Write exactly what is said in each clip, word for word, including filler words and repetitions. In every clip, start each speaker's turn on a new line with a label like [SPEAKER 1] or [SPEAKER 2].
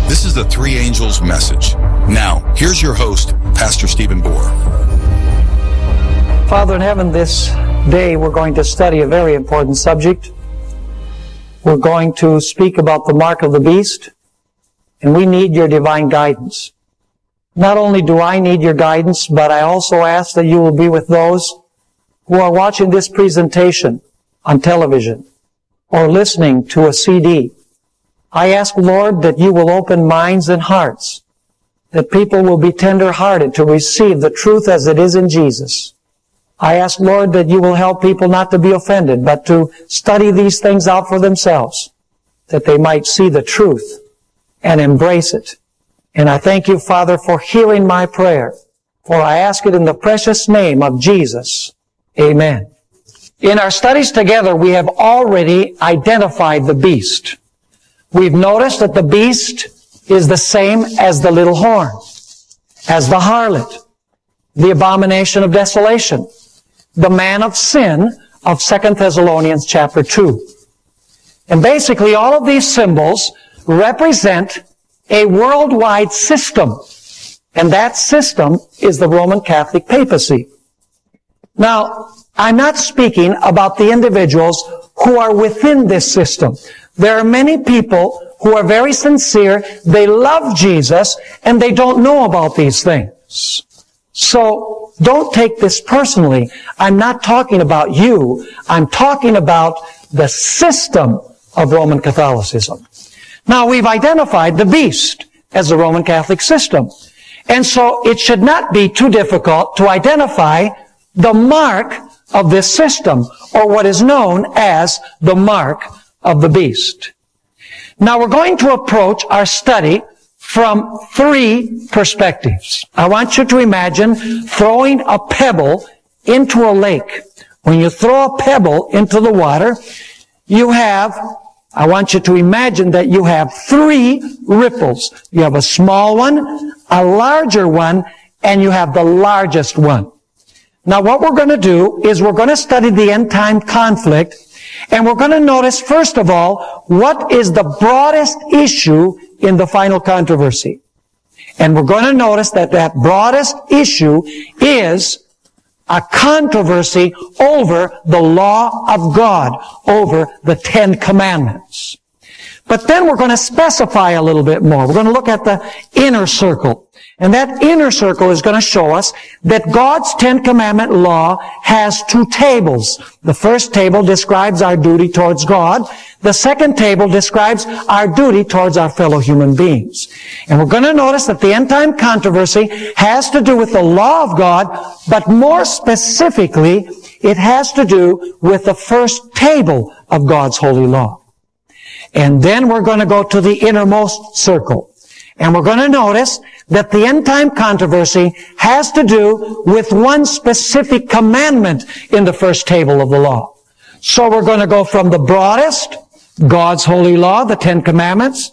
[SPEAKER 1] This is the Three Angels Message. Now, here's your host, Pastor Stephen Bohr.
[SPEAKER 2] Father in heaven, this day we're going to study a very important subject. We're going to speak about the mark of the beast, and we need your divine guidance. Not only do I need your guidance, but I also ask that you will be with those who are watching this presentation on television or listening to a C D. I ask, Lord, that you will open minds and hearts, that people will be tender-hearted to receive the truth as it is in Jesus. I ask, Lord, that you will help people not to be offended, but to study these things out for themselves, that they might see the truth and embrace it. And I thank you, Father, for hearing my prayer, for I ask it in the precious name of Jesus. Amen. In our studies together, we have already identified the beast. We've noticed that the beast is the same as the little horn, as the harlot, the abomination of desolation, the man of sin of Second Thessalonians chapter two. And basically all of these symbols represent a worldwide system, and that system is the Roman Catholic papacy. Now, I'm not speaking about the individuals who are within this system. There are many people who are very sincere, they love Jesus, and they don't know about these things. So, don't take this personally. I'm not talking about you. I'm talking about the system of Roman Catholicism. Now, we've identified the beast as the Roman Catholic system. And so, it should not be too difficult to identify the mark of this system, or what is known as the mark of the beast. Now we're going to approach our study from three perspectives. I want you to imagine throwing a pebble into a lake. When you throw a pebble into the water, you have, I want you to imagine that you have three ripples. You have a small one, a larger one, and you have the largest one. Now what we're going to do is we're going to study the end time conflict, and we're going to notice, first of all, what is the broadest issue in the final controversy. And we're going to notice that that broadest issue is a controversy over the law of God, over the Ten Commandments. But then we're going to specify a little bit more. We're going to look at the inner circle. And that inner circle is going to show us that God's Ten Commandment law has two tables. The first table describes our duty towards God. The second table describes our duty towards our fellow human beings. And we're going to notice that the end time controversy has to do with the law of God, but more specifically, it has to do with the first table of God's holy law. And then we're going to go to the innermost circle. And we're going to notice that the end time controversy has to do with one specific commandment in the first table of the law. So we're going to go from the broadest, God's holy law, the Ten Commandments,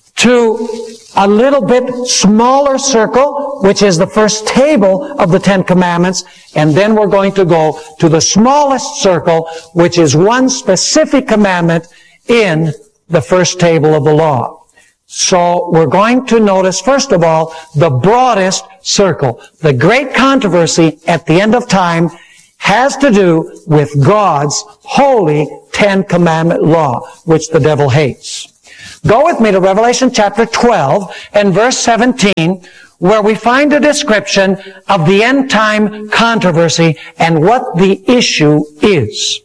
[SPEAKER 2] to a little bit smaller circle, which is the first table of the Ten Commandments, and then we're going to go to the smallest circle, which is one specific commandment in the first table of the law. So we're going to notice, first of all, the broadest circle. The great controversy at the end of time has to do with God's holy Ten Commandment law, which the devil hates. Go with me to Revelation chapter twelve and verse seventeen, where we find a description of the end time controversy and what the issue is.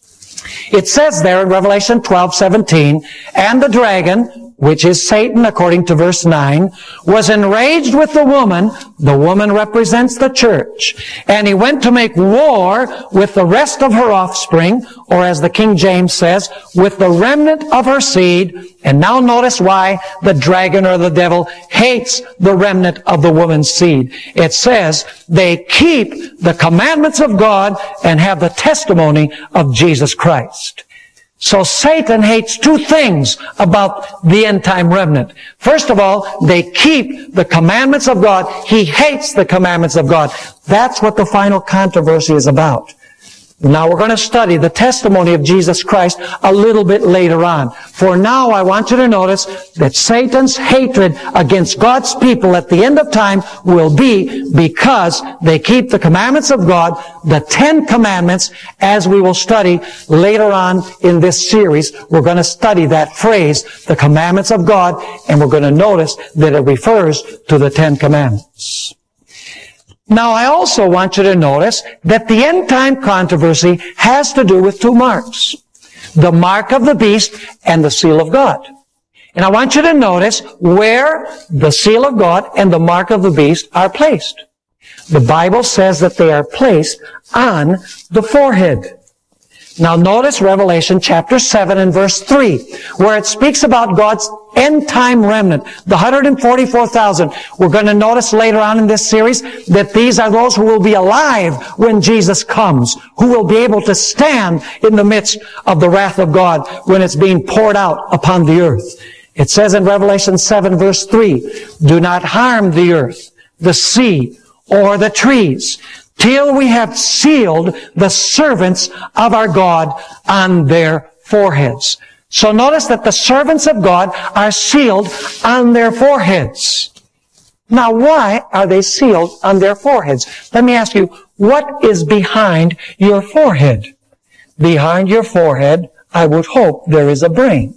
[SPEAKER 2] It says there in Revelation twelve seventeen, and the dragon, which is Satan, according to verse nine, was enraged with the woman. The woman represents the church. And he went to make war with the rest of her offspring, or as the King James says, with the remnant of her seed. And now notice why the dragon or the devil hates the remnant of the woman's seed. It says they keep the commandments of God and have the testimony of Jesus Christ. So Satan hates two things about the end-time remnant. First of all, they keep the commandments of God. He hates the commandments of God. That's what the final controversy is about. Now we're going to study the testimony of Jesus Christ a little bit later on. For now, I want you to notice that Satan's hatred against God's people at the end of time will be because they keep the commandments of God, the Ten Commandments, as we will study later on in this series. We're going to study that phrase, the commandments of God, and we're going to notice that it refers to the Ten Commandments. Now, I also want you to notice that the end-time controversy has to do with two marks. The mark of the beast and the seal of God. And I want you to notice where the seal of God and the mark of the beast are placed. The Bible says that they are placed on the forehead. Now notice Revelation chapter seven and verse three, where it speaks about God's end-time remnant, the one hundred forty-four thousand. We're going to notice later on in this series that these are those who will be alive when Jesus comes, who will be able to stand in the midst of the wrath of God when it's being poured out upon the earth. It says in Revelation seven verse three, do not harm the earth, the sea, or the trees, till we have sealed the servants of our God on their foreheads. So notice that the servants of God are sealed on their foreheads. Now, why are they sealed on their foreheads? Let me ask you, what is behind your forehead? Behind your forehead, I would hope there is a brain.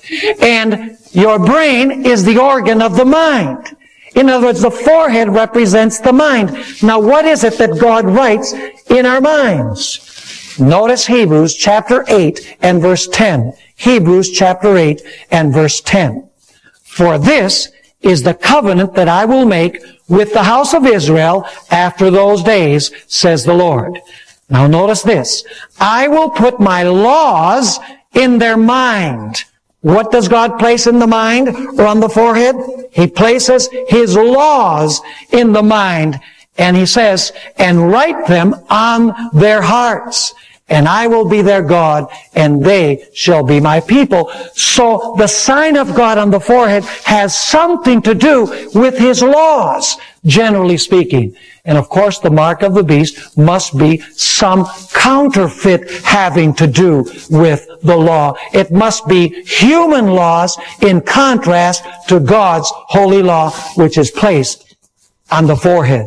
[SPEAKER 2] And your brain is the organ of the mind. In other words, the forehead represents the mind. Now, what is it that God writes in our minds? Notice Hebrews chapter eight and verse ten. Hebrews chapter eight and verse ten. For this is the covenant that I will make with the house of Israel after those days, says the Lord. Now notice this. I will put my laws in their mind. What does God place in the mind or on the forehead? He places His laws in the mind. And He says, and write them on their hearts. And I will be their God, and they shall be my people. So the sign of God on the forehead has something to do with His laws, generally speaking. And of course, the mark of the beast must be some counterfeit having to do with the law. It must be human laws in contrast to God's holy law, which is placed on the forehead.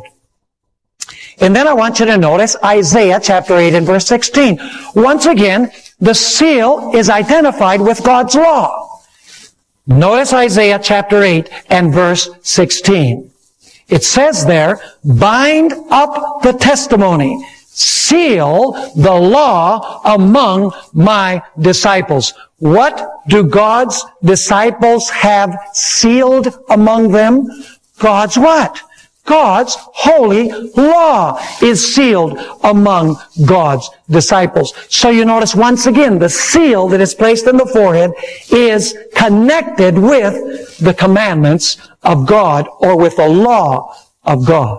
[SPEAKER 2] And then I want you to notice Isaiah chapter eight and verse sixteen. Once again, the seal is identified with God's law. Notice Isaiah chapter eight and verse sixteen. It says there, bind up the testimony, seal the law among my disciples. What do God's disciples have sealed among them? God's what? God's holy law is sealed among God's disciples. So you notice once again, the seal that is placed in the forehead is connected with the commandments of God or with the law of God.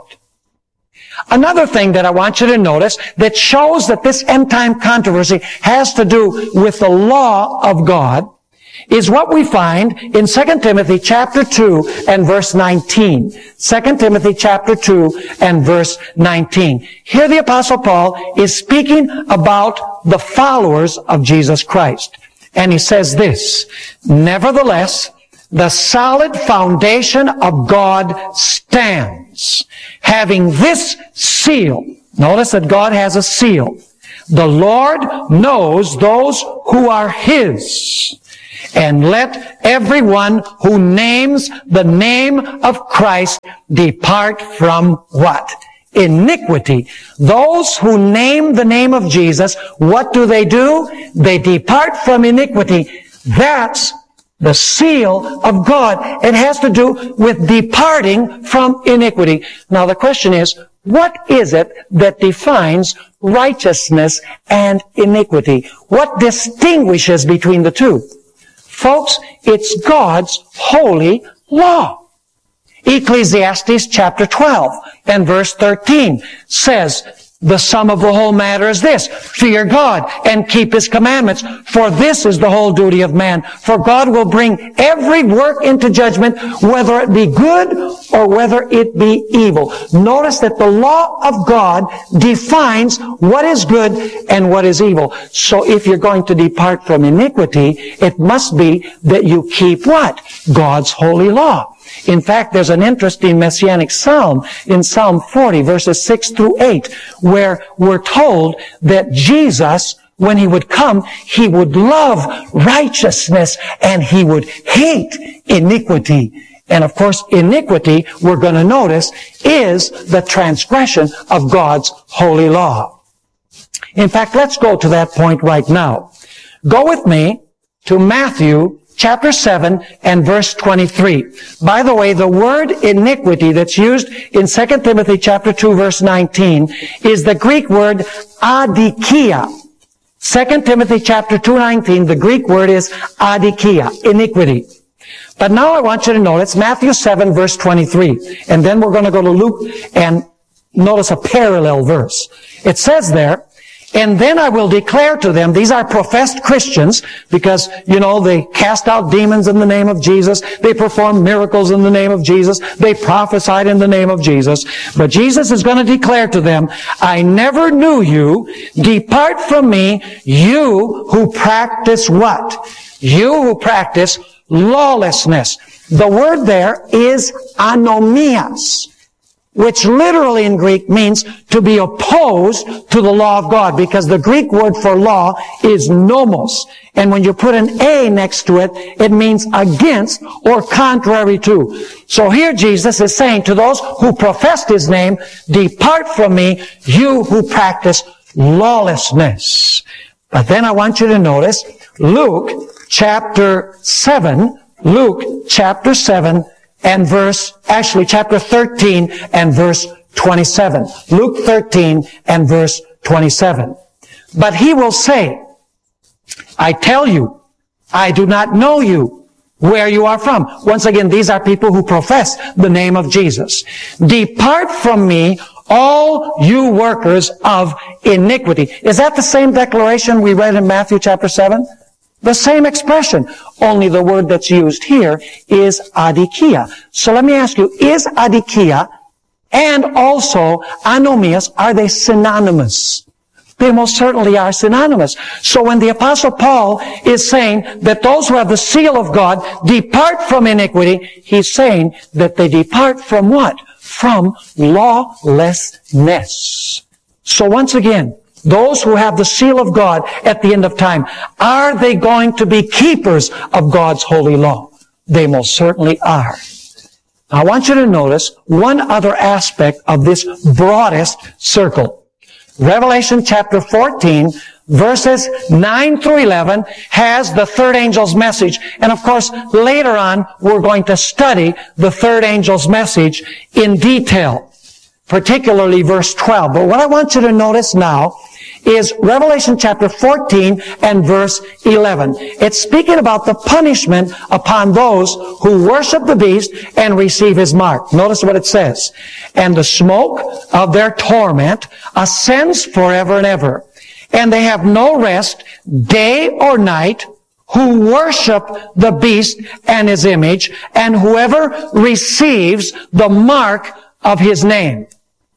[SPEAKER 2] Another thing that I want you to notice that shows that this end-time controversy has to do with the law of God is what we find in Second Timothy chapter two and verse nineteen. Second Timothy chapter two and verse nineteen. Here the Apostle Paul is speaking about the followers of Jesus Christ. And he says this, nevertheless, the solid foundation of God stands, having this seal. Notice that God has a seal. The Lord knows those who are His. And let everyone who names the name of Christ depart from what? Iniquity. Those who name the name of Jesus, what do they do? They depart from iniquity. That's the seal of God. It has to do with departing from iniquity. Now the question is, what is it that defines righteousness and iniquity? What distinguishes between the two? Folks, it's God's holy law. Ecclesiastes chapter twelve and verse thirteen says, The sum of the whole matter is this: fear God and keep His commandments, for this is the whole duty of man. For God will bring every work into judgment, whether it be good or whether it be evil. Notice that the law of God defines what is good and what is evil. So if you're going to depart from iniquity, it must be that you keep what? God's holy law. In fact, there's an interesting messianic psalm in Psalm forty, verses six through eight, where we're told that Jesus, when He would come, He would love righteousness and He would hate iniquity. And of course, iniquity, we're going to notice, is the transgression of God's holy law. In fact, let's go to that point right now. Go with me to Matthew chapter seven and verse twenty-three. By the way, the word iniquity that's used in Second Timothy chapter two verse nineteen is the Greek word adikia. Second Timothy chapter two nineteen, the Greek word is adikia, iniquity. But now I want you to notice Matthew seven verse twenty-three. And then we're going to go to Luke and notice a parallel verse. It says there, "And then I will declare to them," these are professed Christians, because, you know, they cast out demons in the name of Jesus, they perform miracles in the name of Jesus, they prophesied in the name of Jesus. But Jesus is going to declare to them, "I never knew you. Depart from me, you who practice" what? You who practice lawlessness. The word there is anomias, which literally in Greek means to be opposed to the law of God, because the Greek word for law is nomos. And when you put an A next to it, it means against or contrary to. So here Jesus is saying to those who professed His name, "Depart from me, you who practice lawlessness." But then I want you to notice Luke chapter seven, Luke chapter seven, and verse, actually chapter thirteen and verse twenty-seven. Luke thirteen and verse twenty-seven. "But he will say, I tell you, I do not know you, where you are from." Once again, these are people who profess the name of Jesus. "Depart from me, all you workers of iniquity." Is that the same declaration we read in Matthew chapter seven? The same expression, only the word that's used here is adikia. So let me ask you, is adikia and also anomias, are they synonymous? They most certainly are synonymous. So when the Apostle Paul is saying that those who have the seal of God depart from iniquity, he's saying that they depart from what? From lawlessness. So once again, those who have the seal of God at the end of time, are they going to be keepers of God's holy law? They most certainly are. I want you to notice one other aspect of this broadest circle. Revelation chapter fourteen, verses nine through eleven, has the third angel's message. And of course, later on, we're going to study the third angel's message in detail, particularly verse twelve. But what I want you to notice now is Revelation chapter fourteen and verse eleven. It's speaking about the punishment upon those who worship the beast and receive his mark. Notice what it says. "And the smoke of their torment ascends forever and ever. And they have no rest day or night who worship the beast and his image, and whoever receives the mark of his name."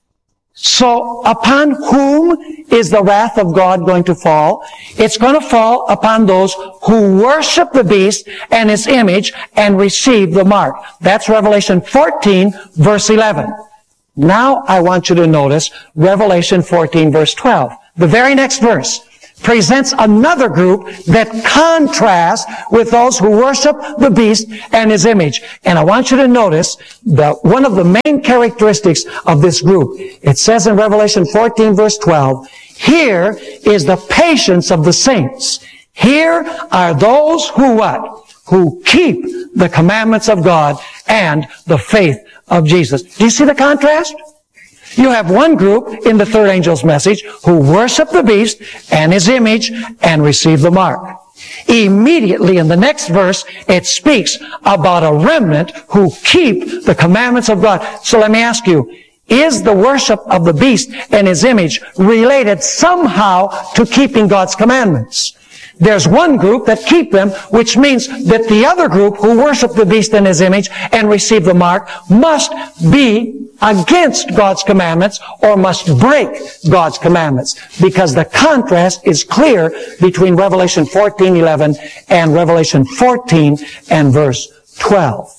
[SPEAKER 2] So upon whom is the wrath of God going to fall? It's going to fall upon those who worship the beast and his image and receive the mark. That's Revelation fourteen, verse eleven. Now I want you to notice Revelation fourteen, verse twelve. The very next verse presents another group that contrasts with those who worship the beast and his image. And I want you to notice that one of the main characteristics of this group. It says in Revelation fourteen, verse twelve, "Here is the patience of the saints. Here are those who what? Who keep the commandments of God and the faith of Jesus." Do you see the contrast? You have one group in the third angel's message who worship the beast and his image and receive the mark. Immediately in the next verse, it speaks about a remnant who keep the commandments of God. So let me ask you, Is the worship of the beast and his image related somehow to keeping God's commandments? There's one group that keep them, which means that the other group who worship the beast and his image and receive the mark must be against God's commandments or must break God's commandments, because the contrast is clear between Revelation fourteen eleven and Revelation fourteen and verse twelve.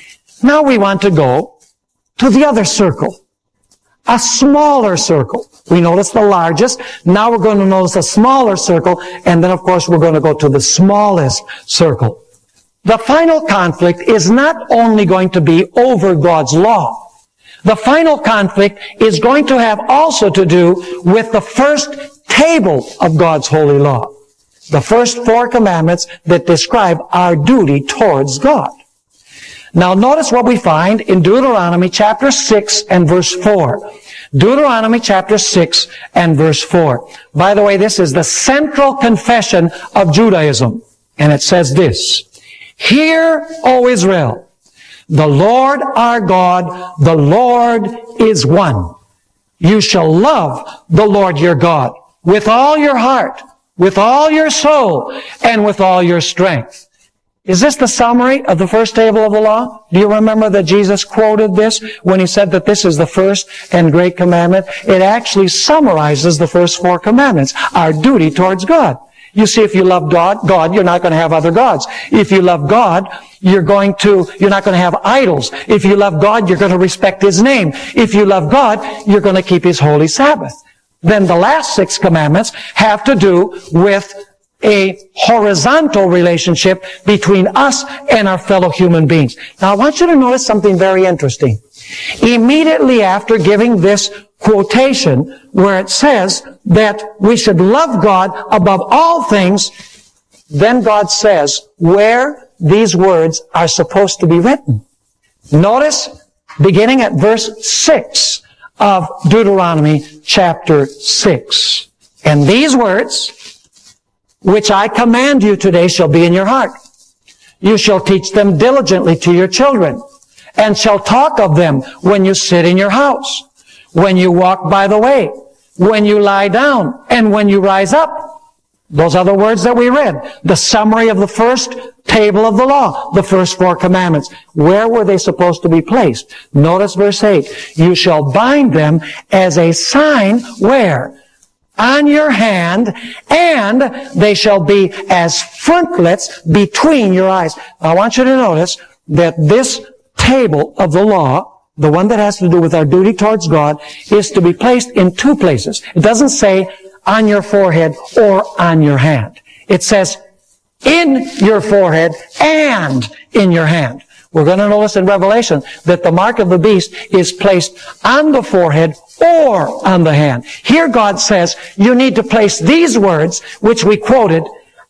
[SPEAKER 2] Now we want to go to the other circle, a smaller circle. We noticed the largest. Now we're going to notice a smaller circle, and then of course we're going to go to the smallest circle. The final conflict is not only going to be over God's law. The final conflict is going to have also to do with the first table of God's holy law. The first four commandments that describe our duty towards God. Now notice what we find in Deuteronomy chapter six and verse four. Deuteronomy chapter six and verse four. By the way, this is the central confession of Judaism. And it says this: Hear, O Israel, the Lord our God, the Lord is one. You shall love the Lord your God with all your heart, with all your soul, and with all your strength. Is this the summary of the first table of the law? Do you remember that Jesus quoted this when he said that this is the first and great commandment? It actually summarizes the first four commandments, our duty towards God. You see, if you love God, God, you're not going to have other gods. If you love God, you're going to, you're not going to have idols. If you love God, you're going to respect His name. If you love God, you're going to keep His holy Sabbath. Then the last six commandments have to do with a horizontal relationship between us and our fellow human beings. Now I want you to notice something very interesting. Immediately after giving this quotation where it says that we should love God above all things, then God says where these words are supposed to be written. Notice, beginning at verse six of Deuteronomy chapter six. And these words, which I command you today, shall be in your heart. You shall teach them diligently to your children, and shall talk of them when you sit in your house, when you walk by the way, when you lie down, and when you rise up. Those are the words that we read. The summary of the first table of the law, the first four commandments. Where were they supposed to be placed? Notice verse eight. You shall bind them as a sign, where? On your hand, and they shall be as frontlets between your eyes. I want you to notice that this table of the law, the one that has to do with our duty towards God, is to be placed in two places. It doesn't say on your forehead or on your hand. It says in your forehead and in your hand. We're going to notice in Revelation that the mark of the beast is placed on the forehead or on the hand. Here God says you need to place these words, which we quoted,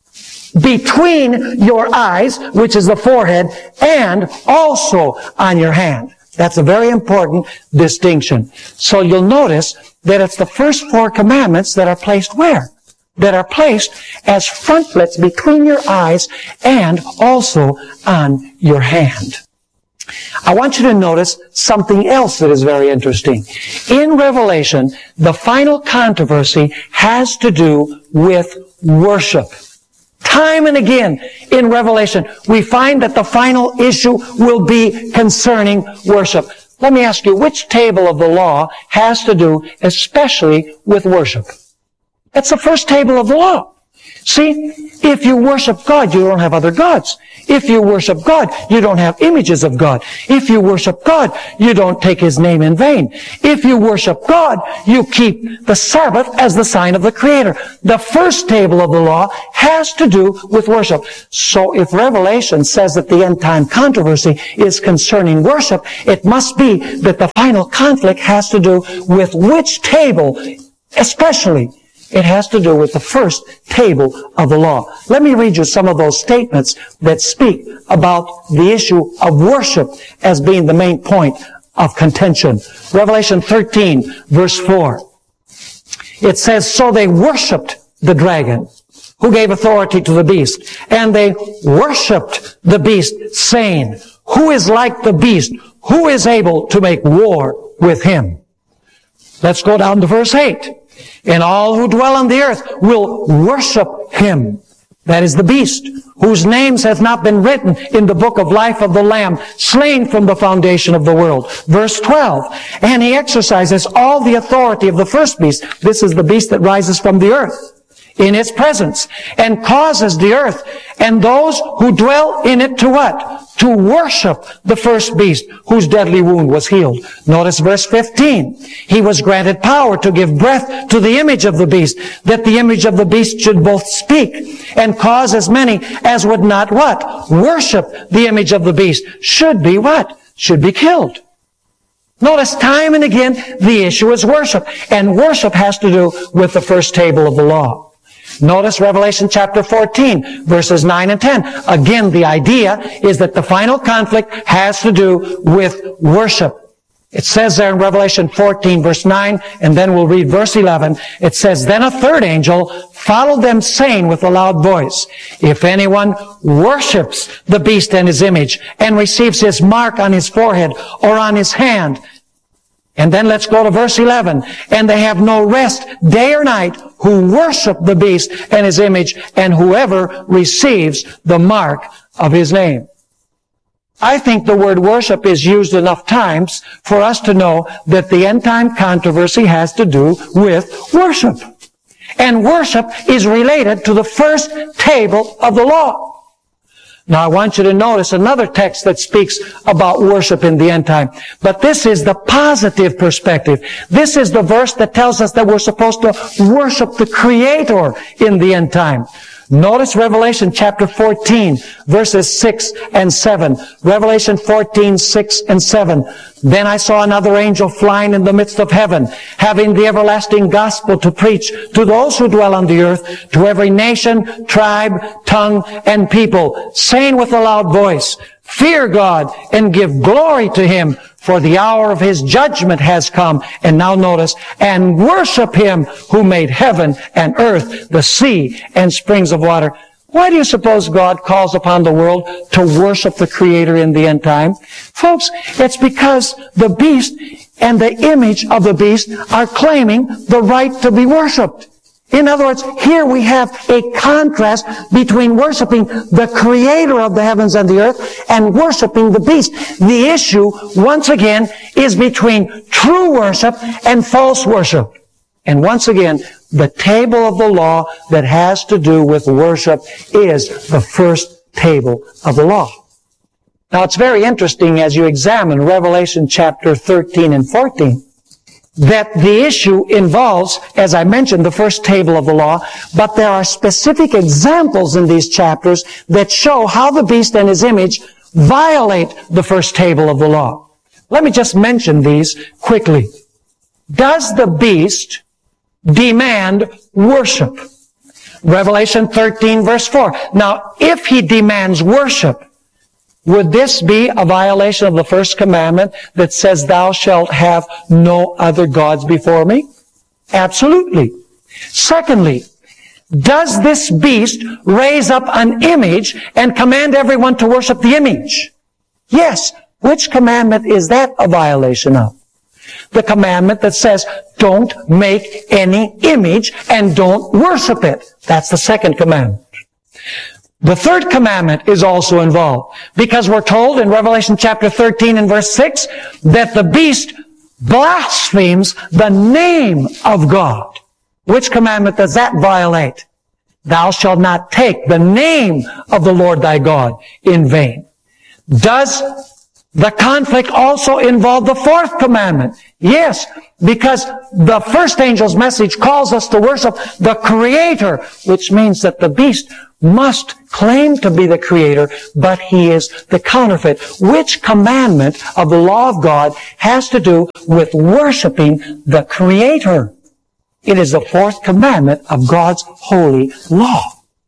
[SPEAKER 2] between your eyes, which is the forehead, and also on your hand. That's a very important distinction. So you'll notice that it's the first four commandments that are placed where? That are placed as frontlets between your eyes and also on your hand. I want you to notice something else that is very interesting. In Revelation, the final controversy has to do with worship. Time and again in Revelation, we find that the final issue will be concerning worship. Let me ask you, which table of the law has to do especially with worship? That's the first table of the law. See, if you worship God, you don't have other gods. If you worship God, you don't have images of God. If you worship God, you don't take His name in vain. If you worship God, you keep the Sabbath as the sign of the Creator. The first table of the law has to do with worship. So if Revelation says that the end time controversy is concerning worship, it must be that the final conflict has to do with which table, especially. It has to do with the first table of the law. Let me read you some of those statements that speak about the issue of worship as being the main point of contention. Revelation thirteen, verse four. It says, So they worshipped the dragon, who gave authority to the beast, and they worshipped the beast, saying, Who is like the beast? Who is able to make war with him? Let's go down to verse eight. And all who dwell on the earth will worship him. That is the beast, whose names have not been written in the book of life of the Lamb, slain from the foundation of the world. Verse twelve. And he exercises all the authority of the first beast. This is the beast that rises from the earth in its presence, and causes the earth and those who dwell in it to what? To worship the first beast, whose deadly wound was healed. Notice verse fifteen. He was granted power to give breath to the image of the beast, that the image of the beast should both speak and cause as many as would not what? Worship the image of the beast. Should be what? Should be killed. Notice time and again the issue is worship. And worship has to do with the first table of the law. Notice Revelation chapter fourteen, verses nine and ten. Again, the idea is that the final conflict has to do with worship. It says there in Revelation fourteen, verse nine, and then we'll read verse eleven. It says, Then a third angel followed them, saying with a loud voice, If anyone worships the beast and his image, and receives his mark on his forehead or on his hand. And then let's go to verse eleven. And they have no rest day or night who worship the beast and his image, and whoever receives the mark of his name. I think the word worship is used enough times for us to know that the end time controversy has to do with worship. And worship is related to the first table of the law. Now I want you to notice another text that speaks about worship in the end time. But this is the positive perspective. This is the verse that tells us that we're supposed to worship the Creator in the end time. Notice Revelation chapter fourteen, verses six and seven. Revelation fourteen, six and seven. Then I saw another angel flying in the midst of heaven, having the everlasting gospel to preach to those who dwell on the earth, to every nation, tribe, tongue, and people, saying with a loud voice, Fear God and give glory to Him, for the hour of His judgment has come. And now notice, and worship Him who made heaven and earth, the sea, and springs of water. Why do you suppose God calls upon the world to worship the Creator in the end time? Folks, it's because the beast and the image of the beast are claiming the right to be worshipped. In other words, here we have a contrast between worshiping the Creator of the heavens and the earth and worshiping the beast. The issue, once again, is between true worship and false worship. And once again, the table of the law that has to do with worship is the first table of the law. Now, it's very interesting as you examine Revelation chapter thirteen and fourteen, that the issue involves, as I mentioned, the first table of the law, but there are specific examples in these chapters that show how the beast and his image violate the first table of the law. Let me just mention these quickly. Does the beast demand worship? Revelation thirteen, verse four. Now, if he demands worship, would this be a violation of the first commandment that says, Thou shalt have no other gods before me? Absolutely. Secondly, does this beast raise up an image and command everyone to worship the image? Yes. Which commandment is that a violation of? The commandment that says, don't make any image and don't worship it. That's the second commandment. The third commandment is also involved, because we're told in Revelation chapter thirteen and verse six that the beast blasphemes the name of God. Which commandment does that violate? Thou shalt not take the name of the Lord thy God in vain. Does the conflict also involve the fourth commandment? Yes, because the first angel's message calls us to worship the Creator, which means that the beast must claim to be the Creator, but he is the counterfeit. Which commandment of the law of God has to do with worshiping the Creator? It is the fourth commandment of God's holy law.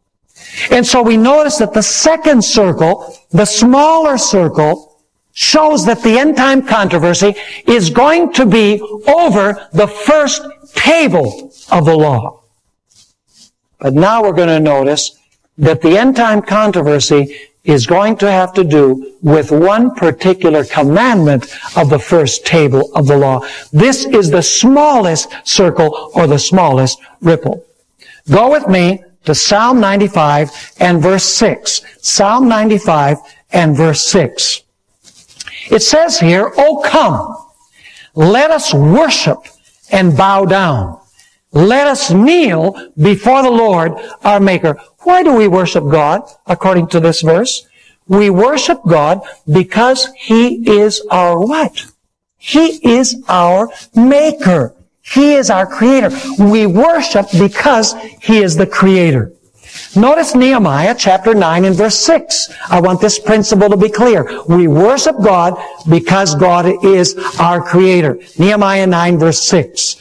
[SPEAKER 2] And so we notice that the second circle, the smaller circle, shows that the end time controversy is going to be over the first table of the law. But now we're going to notice that the end time controversy is going to have to do with one particular commandment of the first table of the law. This is the smallest circle or the smallest ripple. Go with me to Psalm ninety-five and verse six. Psalm ninety-five and verse six. It says here, "O come, let us worship and bow down. Let us kneel before the Lord our Maker." Why do we worship God according to this verse? We worship God because He is our what? He is our Maker. He is our Creator. We worship because He is the Creator. Notice Nehemiah chapter nine and verse six. I want this principle to be clear. We worship God because God is our Creator. Nehemiah nine verse six.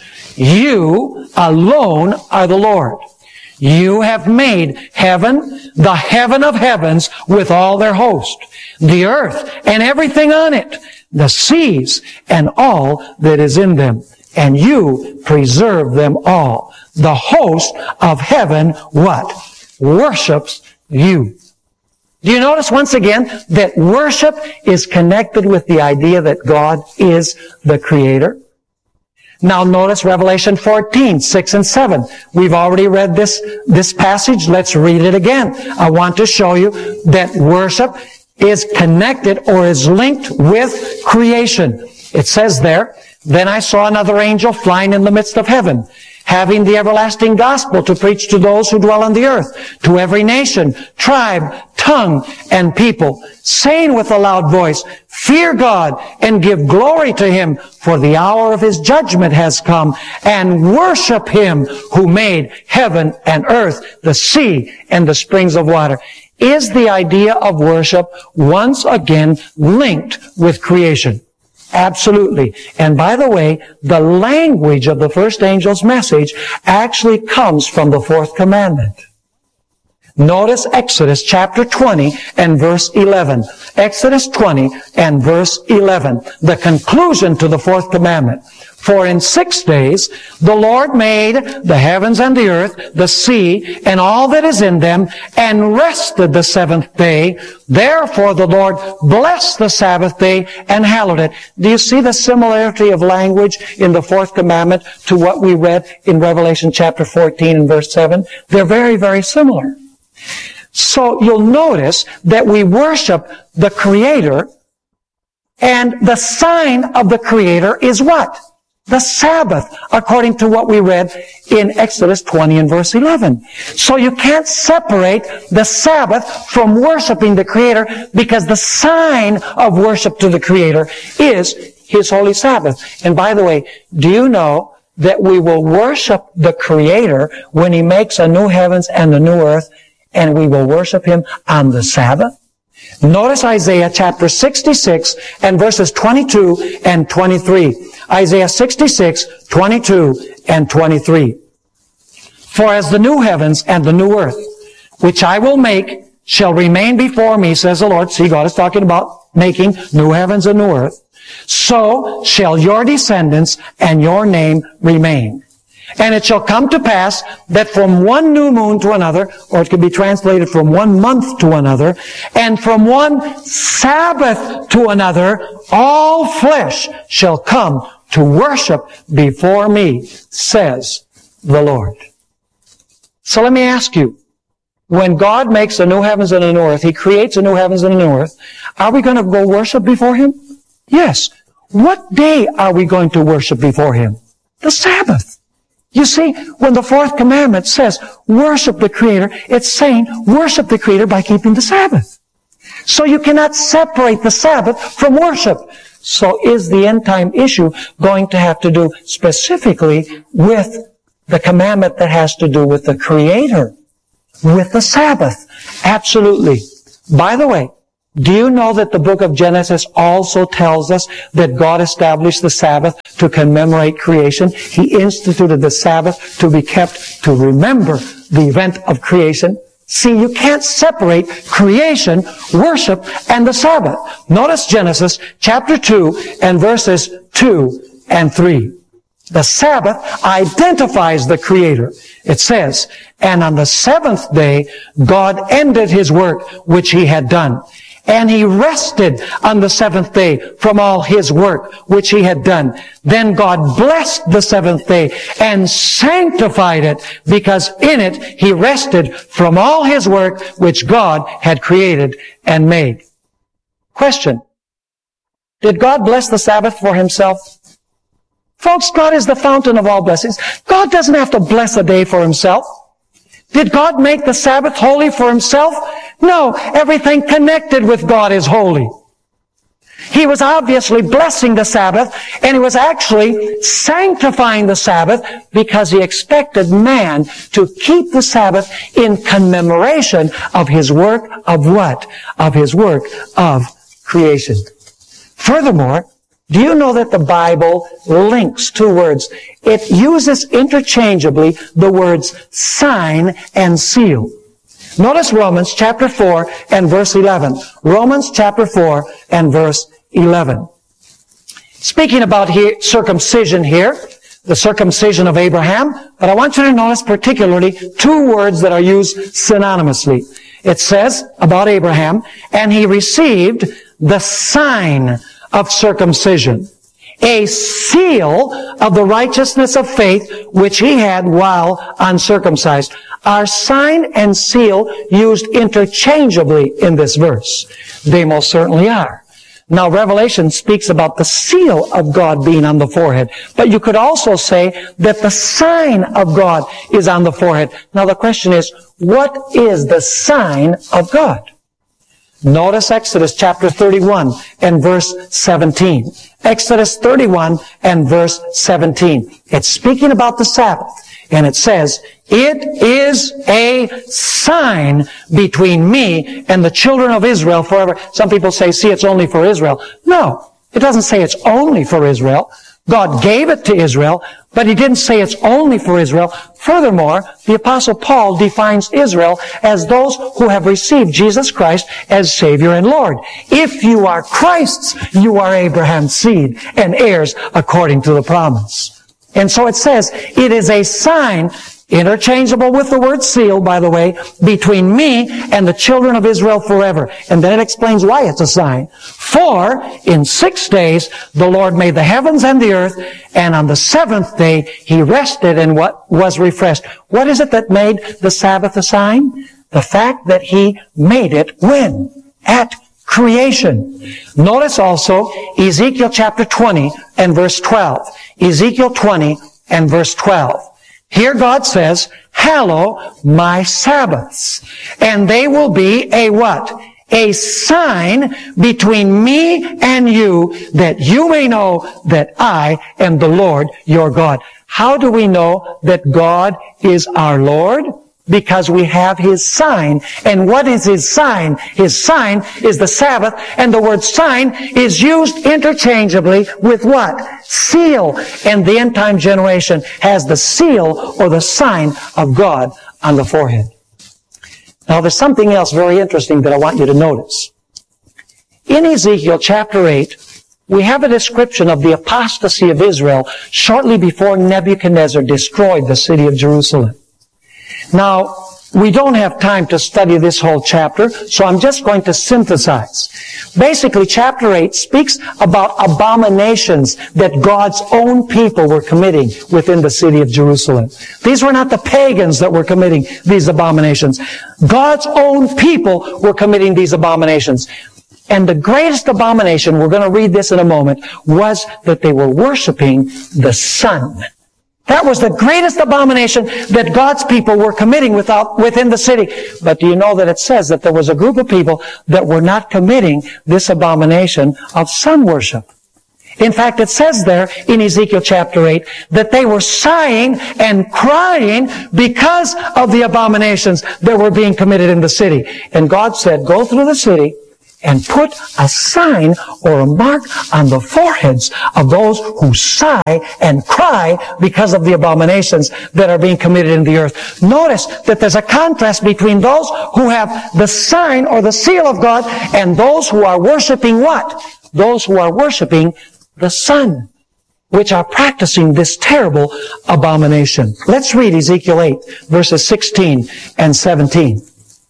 [SPEAKER 2] "You alone are the Lord. You have made heaven, the heaven of heavens, with all their host, the earth and everything on it, the seas and all that is in them, and you preserve them all. The host of heaven," what? "Worships you." Do you notice once again that worship is connected with the idea that God is the Creator? Now notice Revelation fourteen, six and seven. We've already read this, this passage. Let's read it again. I want to show you that worship is connected or is linked with creation. It says there, "Then I saw another angel flying in the midst of heaven, having the everlasting gospel to preach to those who dwell on the earth, to every nation, tribe, tongue, and people, saying with a loud voice, Fear God and give glory to Him, for the hour of His judgment has come, and worship Him who made heaven and earth, the sea, and the springs of water." Is the idea of worship once again linked with creation? Absolutely. And by the way, the language of the first angel's message actually comes from the fourth commandment. Notice Exodus chapter twenty and verse eleven. Exodus twenty and verse eleven. The conclusion to the fourth commandment. "For in six days the Lord made the heavens and the earth, the sea, and all that is in them, and rested the seventh day. Therefore the Lord blessed the Sabbath day and hallowed it." Do you see the similarity of language in the fourth commandment to what we read in Revelation chapter fourteen and verse seven? They're very, very similar. So you'll notice that we worship the Creator, and the sign of the Creator is what? The Sabbath, according to what we read in Exodus twenty and verse eleven. So you can't separate the Sabbath from worshiping the Creator, because the sign of worship to the Creator is His holy Sabbath. And by the way, do you know that we will worship the Creator when He makes a new heavens and a new earth, and we will worship Him on the Sabbath? Notice Isaiah chapter sixty-six and verses twenty-two and twenty-three. Isaiah sixty-six, twenty-two and twenty-three. "For as the new heavens and the new earth, which I will make, shall remain before me, says the Lord." See, God is talking about making new heavens and new earth. "So shall your descendants and your name remain. And it shall come to pass that from one new moon to another," or it could be translated from one month to another, "and from one Sabbath to another, all flesh shall come to worship before me, says the Lord." So let me ask you, when God makes a new heavens and a new earth, He creates a new heavens and a new earth, are we going to go worship before Him? Yes. What day are we going to worship before Him? The Sabbath. You see, when the fourth commandment says, worship the Creator, it's saying, worship the Creator by keeping the Sabbath. So you cannot separate the Sabbath from worship. So is the end time issue going to have to do specifically with the commandment that has to do with the Creator, with the Sabbath? Absolutely. By the way, do you know that the book of Genesis also tells us that God established the Sabbath to commemorate creation? He instituted the Sabbath to be kept to remember the event of creation. See, you can't separate creation, worship, and the Sabbath. Notice Genesis chapter two and verses two and three. The Sabbath identifies the Creator. It says, and on the seventh day, God ended His work which He had done. And He rested on the seventh day from all His work which He had done. Then God blessed the seventh day and sanctified it, because in it He rested from all His work which God had created and made. Question. Did God bless the Sabbath for Himself? Folks, God is the fountain of all blessings. God doesn't have to bless a day for Himself. Did God make the Sabbath holy for Himself? No, everything connected with God is holy. He was obviously blessing the Sabbath, and He was actually sanctifying the Sabbath because He expected man to keep the Sabbath in commemoration of His work of what? Of His work of creation. Furthermore, do you know that the Bible links two words? It uses interchangeably the words sign and seal. Notice Romans chapter four and verse eleven. Romans chapter four and verse eleven. Speaking about here, circumcision here, the circumcision of Abraham, but I want you to notice particularly two words that are used synonymously. It says about Abraham, and he received the sign of circumcision, a seal of the righteousness of faith which he had while uncircumcised. Are sign and seal used interchangeably in this verse? They most certainly are. Now, Revelation speaks about the seal of God being on the forehead, but you could also say that the sign of God is on the forehead. Now, the question is, what is the sign of God? Notice Exodus chapter thirty-one and verse seventeen. Exodus thirty-one and verse seventeen. It's speaking about the Sabbath, and it says, it is a sign between me and the children of Israel forever. Some people say, see, it's only for Israel. No, it doesn't say it's only for Israel. God gave it to Israel, but He didn't say it's only for Israel. Furthermore, the Apostle Paul defines Israel as those who have received Jesus Christ as Savior and Lord. If you are Christ's, you are Abraham's seed and heirs according to the promise. And so it says, it is a sign, interchangeable with the word seal, by the way, between me and the children of Israel forever. And then it explains why it's a sign. For in six days the Lord made the heavens and the earth, and on the seventh day He rested and what was refreshed. What is it that made the Sabbath a sign? The fact that He made it when? At creation. Notice also Ezekiel chapter twenty and verse twelve. Ezekiel twenty and verse twelve. Here God says, hallow my Sabbaths. And they will be a what? A sign between me and you, that you may know that I am the Lord your God. How do we know that God is our Lord? Because we have His sign. And what is His sign? His sign is the Sabbath, and the word sign is used interchangeably with what? Seal. And the end time generation has the seal or the sign of God on the forehead. Now there's something else very interesting that I want you to notice. In Ezekiel chapter eight, we have a description of the apostasy of Israel shortly before Nebuchadnezzar destroyed the city of Jerusalem. Now, we don't have time to study this whole chapter, so I'm just going to synthesize. Basically, chapter eight speaks about abominations that God's own people were committing within the city of Jerusalem. These were not the pagans that were committing these abominations. God's own people were committing these abominations. And the greatest abomination, we're going to read this in a moment, was that they were worshiping the sun. That was the greatest abomination that God's people were committing without, within the city. But do you know that it says that there was a group of people that were not committing this abomination of sun worship? In fact, it says there in Ezekiel chapter eight that they were sighing and crying because of the abominations that were being committed in the city. And God said, go through the city and put a sign or a mark on the foreheads of those who sigh and cry because of the abominations that are being committed in the earth. Notice that there's a contrast between those who have the sign or the seal of God and those who are worshiping what? Those who are worshiping the sun. which are practicing this terrible abomination. Let's read Ezekiel eight, verses sixteen and seventeen.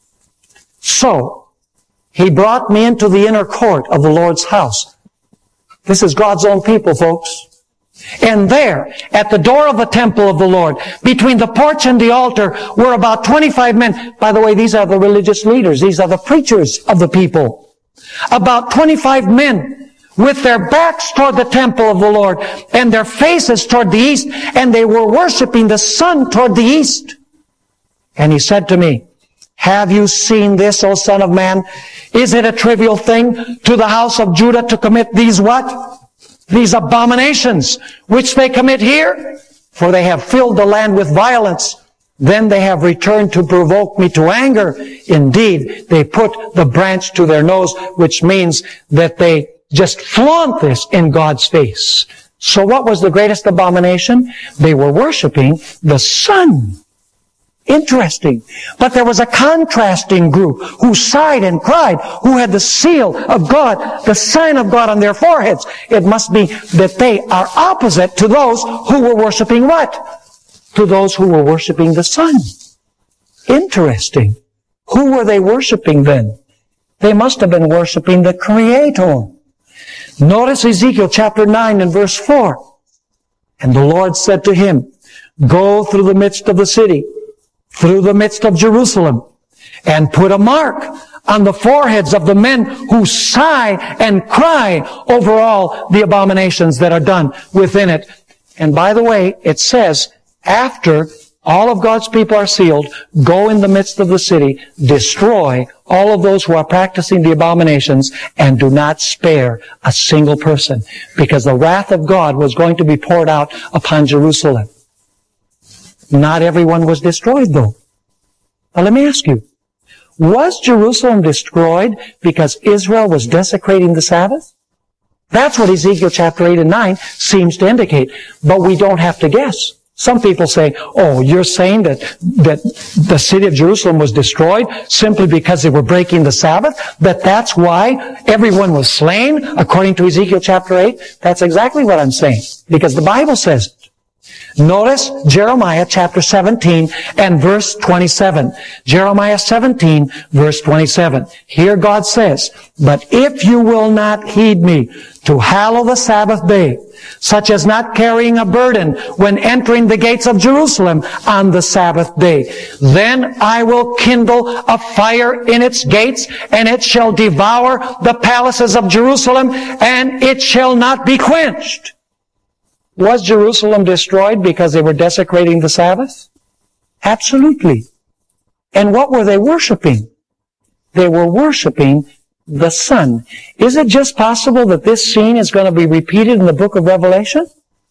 [SPEAKER 2] So, he brought me into the inner court of the Lord's house. This is God's own people, folks. And there, at the door of the temple of the Lord, between the porch and the altar, were about twenty-five men. By the way, these are the religious leaders. These are the preachers of the people. About twenty-five men with their backs toward the temple of the Lord and their faces toward the east, and they were worshiping the sun toward the east. And he said to me, have you seen this, O son of man? Is it a trivial thing to the house of Judah to commit these what? These abominations which they commit here? For they have filled the land with violence. Then they have returned to provoke me to anger. Indeed, they put the branch to their nose, which means that they just flaunt this in God's face. So what was the greatest abomination? They were worshiping the sun. Interesting. But there was a contrasting group who sighed and cried, who had the seal of God, the sign of God on their foreheads. It must be that they are opposite to those who were worshiping what? To those who were worshiping the sun. Interesting. Who were they worshiping then? They must have been worshiping the Creator. Notice Ezekiel chapter nine and verse four. And the Lord said to him, go through the midst of the city, through the midst of Jerusalem, and put a mark on the foreheads of the men who sigh and cry over all the abominations that are done within it. And by the way, it says, after all of God's people are sealed, go in the midst of the city, destroy all of those who are practicing the abominations, and do not spare a single person, because the wrath of God was going to be poured out upon Jerusalem. Not everyone was destroyed, though. Now let me ask you, was Jerusalem destroyed because Israel was desecrating the Sabbath? That's what Ezekiel chapter eight and nine seems to indicate, but we don't have to guess. Some people say, oh, you're saying that, that the city of Jerusalem was destroyed simply because they were breaking the Sabbath? That that's why everyone was slain, according to Ezekiel chapter eight? That's exactly what I'm saying, because the Bible says it. Notice Jeremiah chapter seventeen and verse twenty-seven. Jeremiah seventeen, verse twenty-seven. Here God says, but if you will not heed me to hallow the Sabbath day, such as not carrying a burden when entering the gates of Jerusalem on the Sabbath day, then I will kindle a fire in its gates, and it shall devour the palaces of Jerusalem, and it shall not be quenched. Was Jerusalem destroyed because they were desecrating the Sabbath? Absolutely. And what were they worshiping? They were worshiping the sun. Is it just possible that this scene is going to be repeated in the book of Revelation?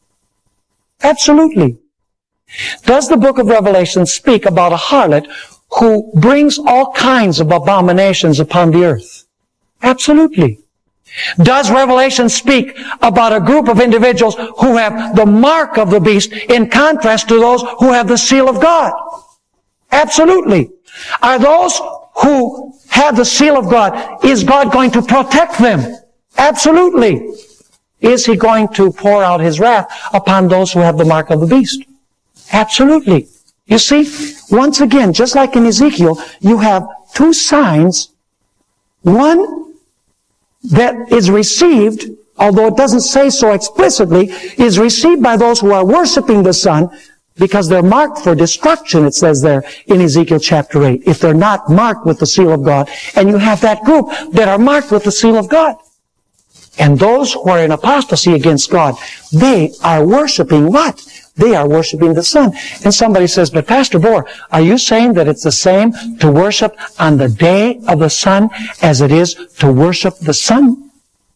[SPEAKER 2] Absolutely. Does the book of Revelation speak about a harlot who brings all kinds of abominations upon the earth? Absolutely. Does Revelation speak about a group of individuals who have the mark of the beast in contrast to those who have the seal of God? Absolutely. Are those who have the seal of God, is God going to protect them? Absolutely. Is He going to pour out His wrath upon those who have the mark of the beast? Absolutely. You see, once again, just like in Ezekiel, you have two signs. One that is received, although it doesn't say so explicitly, is received by those who are worshiping the sun, because they're marked for destruction, it says there in Ezekiel chapter eight, if they're not marked with the seal of God. And you have that group that are marked with the seal of God. And those who are in apostasy against God, they are worshiping what? They are worshiping the sun. And somebody says, but Pastor Bohr, are you saying that it's the same to worship on the day of the sun as it is to worship the sun?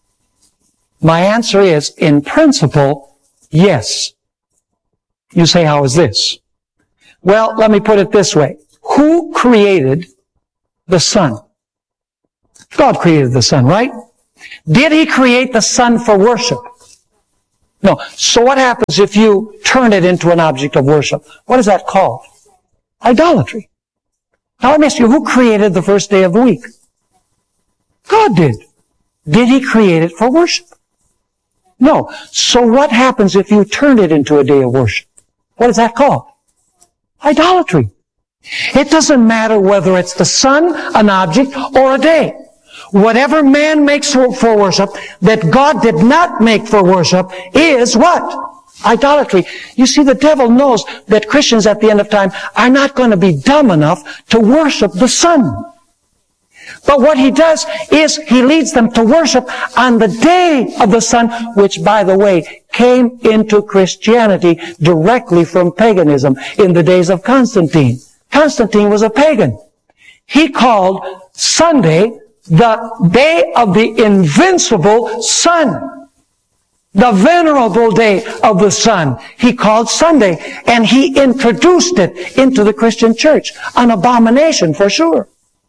[SPEAKER 2] My answer is, in principle, yes. You say, how is this? Well, let me put it this way. Who created the sun? God created the sun, right? Did He create the sun for worship? No. So what happens if you turn it into an object of worship? What is that called? Idolatry. Now let me ask you, who created the first day of the week? God did. Did He create it for worship? No. So what happens if you turn it into a day of worship? What is that called? Idolatry. It doesn't matter whether it's the sun, an object, or a day. Whatever man makes for, for worship that God did not make for worship is what? Idolatry. You see, the devil knows that Christians at the end of time are not going to be dumb enough to worship the sun. But what he does is he leads them to worship on the day of the sun, which, by the way, came into Christianity directly from paganism in the days of Constantine. Constantine was a pagan. He called Sunday the day of the invincible sun. The venerable day of the sun. He called Sunday, and he introduced it into the Christian church. An abomination for sure.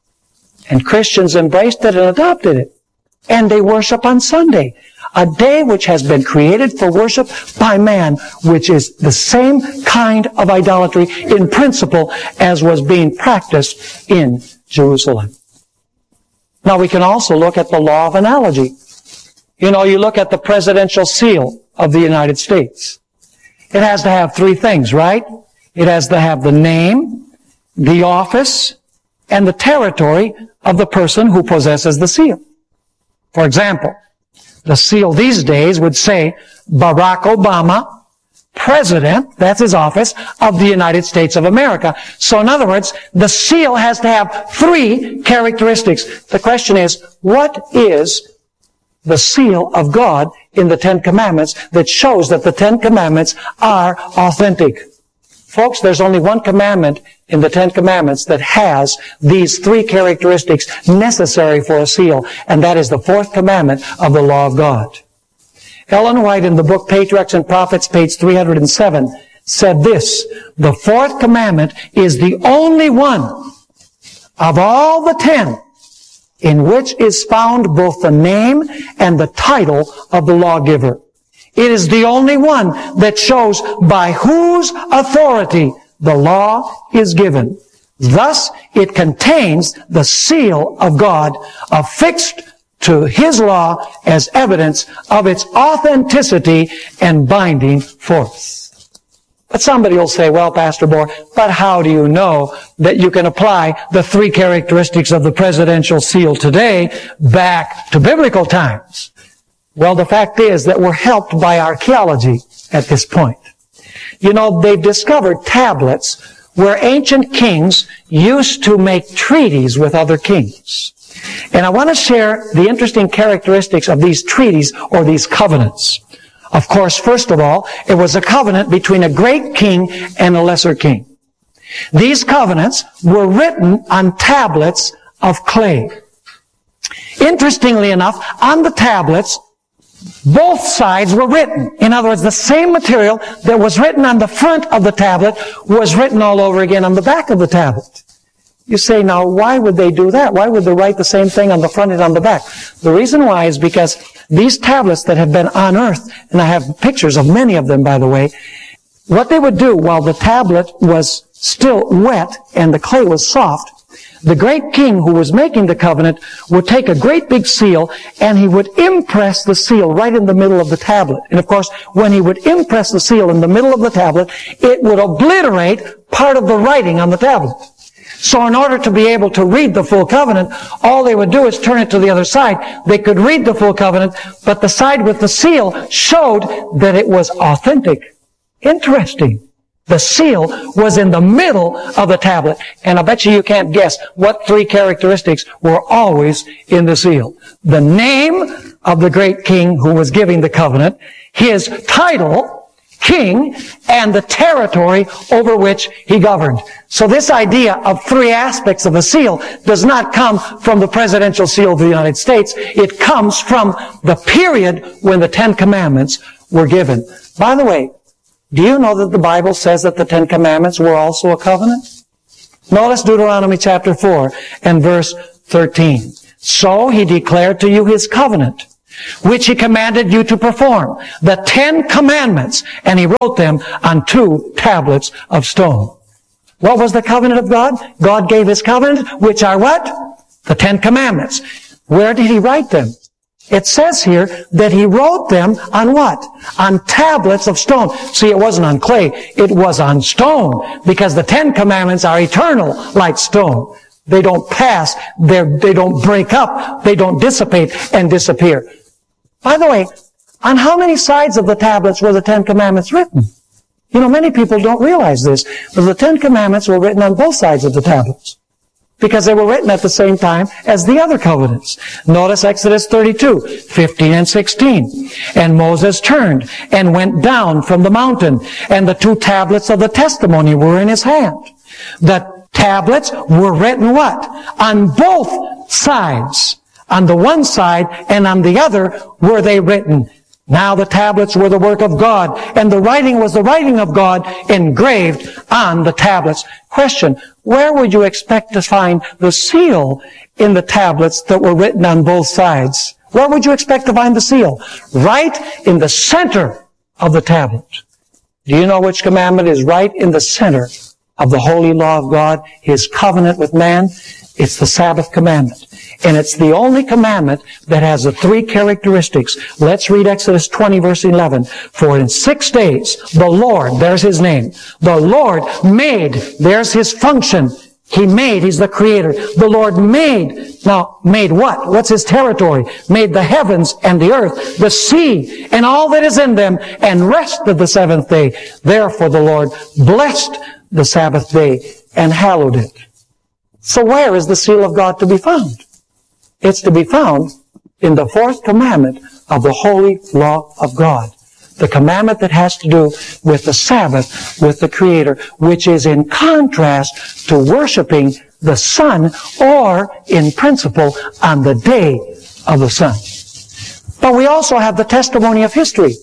[SPEAKER 2] And Christians embraced it and adopted it. And they worship on Sunday, a day which has been created for worship by man, which is the same kind of idolatry in principle as was being practiced in Jerusalem. Now we can also look at the law of analogy. You know, you look at the presidential seal of the United States. It has to have three things, right? It has to have the name, the office, and the territory of the person who possesses the seal. For example, the seal these days would say Barack Obama, President, that's his office, of the United States of America. So in other words, the seal has to have three characteristics. The question is, what is the seal of God in the Ten Commandments that shows that the Ten Commandments are authentic? Folks, there's only one commandment in the Ten Commandments that has these three characteristics necessary for a seal, and that is the fourth commandment of the law of God. Ellen White, in the book Patriarchs and Prophets, page three hundred seven, said this: the fourth commandment is the only one of all the ten in which is found both the name and the title of the lawgiver. It is the only one that shows by whose authority the law is given. Thus, it contains the seal of God affixed to His law as evidence of its authenticity and binding force. But somebody will say, well, Pastor Bohr, but how do you know that you can apply the three characteristics of the presidential seal today back to biblical times? Well, the fact is that we're helped by archaeology at this point. You know, they've discovered tablets where ancient kings used to make treaties with other kings. And I want to share the interesting characteristics of these treaties or these covenants. Of course, first of all, it was a covenant between a great king and a lesser king. These covenants were written on tablets of clay. Interestingly enough, on the tablets, both sides were written. In other words, the same material that was written on the front of the tablet was written all over again on the back of the tablet. You say, now, why would they do that? Why would they write the same thing on the front and on the back? The reason why is because these tablets that have been unearthed, and I have pictures of many of them, by the way, what they would do while the tablet was still wet and the clay was soft, the great king who was making the covenant would take a great big seal and he would impress the seal right in the middle of the tablet. And of course, when he would impress the seal in the middle of the tablet, it would obliterate part of the writing on the tablet. So in order to be able to read the full covenant, all they would do is turn it to the other side. They could read the full covenant, but the side with the seal showed that it was authentic. Interesting. The seal was in the middle of the tablet. And I bet you you can't guess what three characteristics were always in the seal. The name of the great king who was giving the covenant, his title, king, and the territory over which he governed. So this idea of three aspects of a seal does not come from the presidential seal of the United States. It comes from the period when the Ten Commandments were given. By the way, do you know that the Bible says that the Ten Commandments were also a covenant? Notice Deuteronomy chapter four and verse thirteen. So he declared to you his covenant, which he commanded you to perform, the Ten Commandments, and he wrote them on two tablets of stone. What was the covenant of God? God gave his covenant, which are what? The Ten Commandments. Where did he write them? It says here that he wrote them on what? On tablets of stone. See, it wasn't on clay. It was on stone, because the Ten Commandments are eternal like stone. They don't pass. They're, they don't break up. They don't dissipate and disappear. By the way, on how many sides of the tablets were the Ten Commandments written? You know, many people don't realize this, but the Ten Commandments were written on both sides of the tablets, because they were written at the same time as the other covenants. Notice Exodus thirty-two, fifteen and sixteen. And Moses turned and went down from the mountain, and the two tablets of the testimony were in his hand. The tablets were written what? On both sides. On the one side and on the other were they written. Now the tablets were the work of God, and the writing was the writing of God engraved on the tablets. Question, where would you expect to find the seal in the tablets that were written on both sides? Where would you expect to find the seal? Right in the center of the tablet. Do you know which commandment is right in the center of the holy law of God, His covenant with man? It's the Sabbath commandment. And it's the only commandment that has the three characteristics. Let's read Exodus twenty, verse eleven. For in six days, the Lord, there's His name, the Lord made, there's His function. He made, He's the creator. The Lord made, now, made what? What's His territory? Made the heavens and the earth, the sea, and all that is in them, and rested the seventh day. Therefore the Lord blessed the Sabbath day and hallowed it. So where is the seal of God to be found? It's to be found in the fourth commandment of the holy law of God. The commandment that has to do with the Sabbath, with the Creator, which is in contrast to worshiping the sun, or in principle on the day of the sun. But we also have the testimony of history.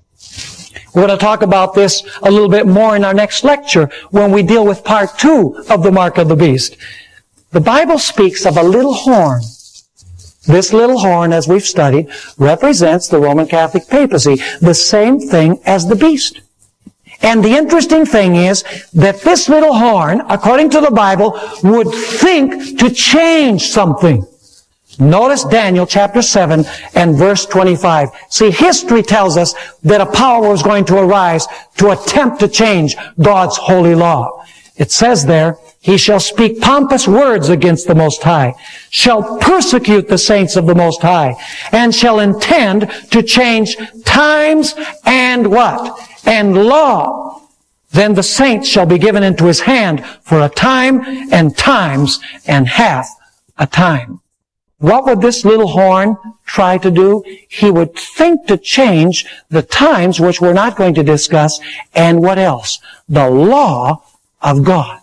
[SPEAKER 2] We're going to talk about this a little bit more in our next lecture when we deal with part two of the mark of the beast. The Bible speaks of a little horn. This little horn, as we've studied, represents the Roman Catholic papacy, the same thing as the beast. And the interesting thing is that this little horn, according to the Bible, would think to change something. Notice Daniel chapter seven and verse twenty-five. See, history tells us that a power was going to arise to attempt to change God's holy law. It says there, He shall speak pompous words against the Most High, shall persecute the saints of the Most High, and shall intend to change times and what? And law. Then the saints shall be given into His hand for a time and times and half a time. What would this little horn try to do? He would think to change the times, which we're not going to discuss, and what else? The law of God.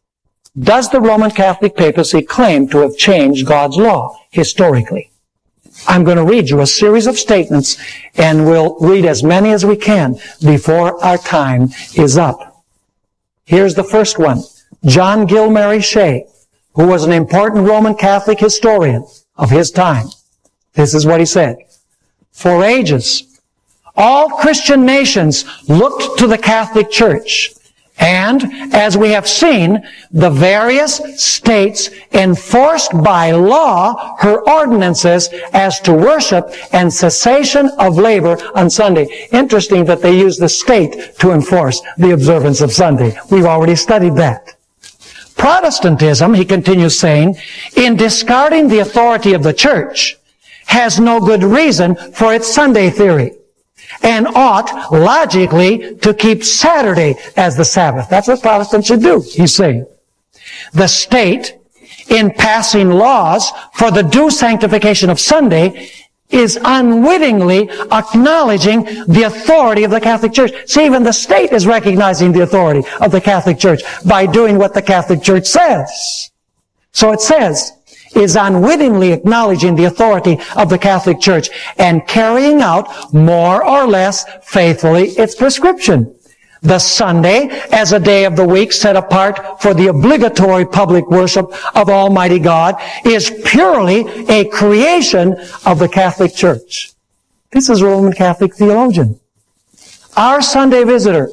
[SPEAKER 2] Does the Roman Catholic papacy claim to have changed God's law historically? I'm going to read you a series of statements, and we'll read as many as we can before our time is up. Here's the first one. John Gilmary Shea, who was an important Roman Catholic historian of his time. This is what he said. For ages, all Christian nations looked to the Catholic Church. And, as we have seen, the various states enforced by law her ordinances as to worship and cessation of labor on Sunday. Interesting that they use the state to enforce the observance of Sunday. We've already studied that. Protestantism, he continues saying, in discarding the authority of the church, has no good reason for its Sunday theory, and ought, logically, to keep Saturday as the Sabbath. That's what Protestants should do, he's saying. The state, in passing laws for the due sanctification of Sunday, is unwittingly acknowledging the authority of the Catholic Church. See, even the state is recognizing the authority of the Catholic Church by doing what the Catholic Church says. So it says, is unwittingly acknowledging the authority of the Catholic Church and carrying out more or less faithfully its prescription. The Sunday, as a day of the week set apart for the obligatory public worship of Almighty God, is purely a creation of the Catholic Church. This is a Roman Catholic theologian. Our Sunday visitor